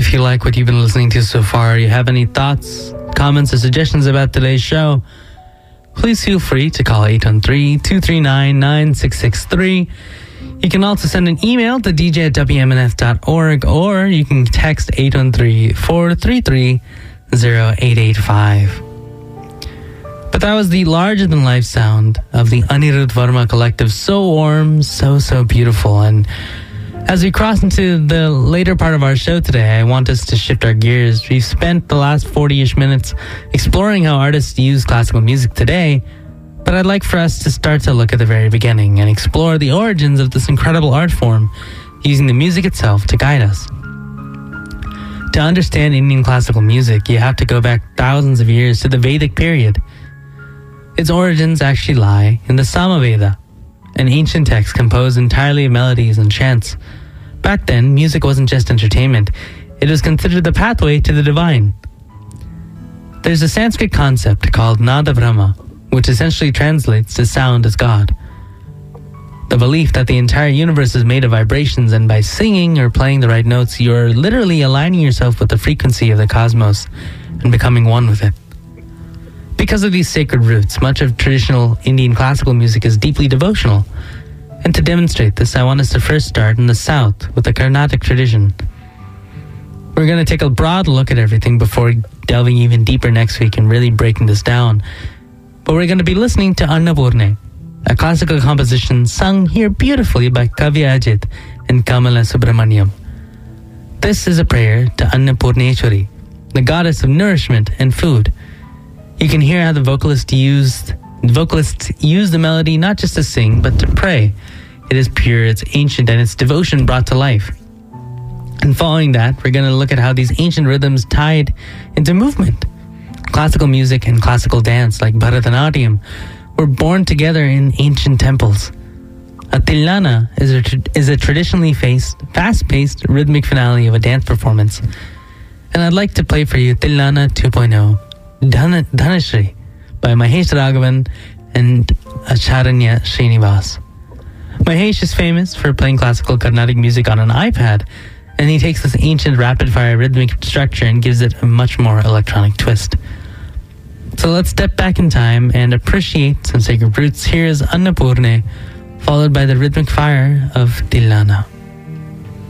If you like what you've been listening to so far, you have any thoughts, comments, or suggestions about today's show, please feel free to call 813-239-9663. You can also send an email to dj@wmnf.org, or you can text 813-433-0885. But that was the larger-than-life sound of the Anirudh Varma Collective. So warm, so beautiful. And as we cross into the later part of our show today, I want us to shift our gears. We've spent the last 40-ish minutes exploring how artists use classical music today, but I'd like for us to start to look at the very beginning and explore the origins of this incredible art form, using the music itself to guide us. To understand Indian classical music, you have to go back thousands of years to the Vedic period. Its origins actually lie in the Samaveda, an ancient text composed entirely of melodies and chants. Back then, music wasn't just entertainment. It was considered the pathway to the divine. There's a Sanskrit concept called Nada Brahma, which essentially translates to sound as God. The belief that the entire universe is made of vibrations, and by singing or playing the right notes, you're literally aligning yourself with the frequency of the cosmos and becoming one with it. Because of these sacred roots, much of traditional Indian classical music is deeply devotional. And to demonstrate this, I want us to first start in the south with the Carnatic tradition. We're going to take a broad look at everything before delving even deeper next week and really breaking this down. But we're going to be listening to Annapurne, a classical composition sung here beautifully by Kavya Ajit and Kamala Subramaniam. This is a prayer to Annapurneshwari, the goddess of nourishment and food. You can hear how the vocalists use the melody not just to sing, but to pray. It is pure, it's ancient, and it's devotion brought to life. And following that, we're going to look at how these ancient rhythms tied into movement. Classical music and classical dance, like Bharatanatyam, were born together in ancient temples. A Tillana is a traditionally fast-paced rhythmic finale of a dance performance. And I'd like to play for you Tillana 2.0. Dhanashri by Mahesh Raghavan and Acharanya Srinivas. Mahesh is famous for playing classical Carnatic music on an iPad, and he takes this ancient rapid-fire rhythmic structure and gives it a much more electronic twist. So let's step back in time and appreciate some sacred roots. Here is Annapurne, followed by the rhythmic fire of Tillana.